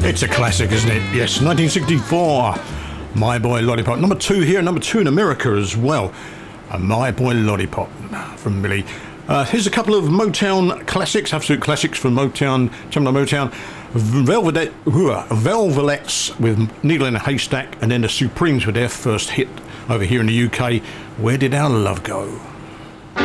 It's a classic, isn't it? Yes, 1964. My Boy Lollipop. Number 2 here, number 2 in America as well. My Boy Lollipop from Millie. Here's a couple of Motown classics, absolute classics from Motown, jumping on Motown. Velvets with Needle in a Haystack, and then the Supremes with their first hit over here in the UK. Where Did Our Love Go?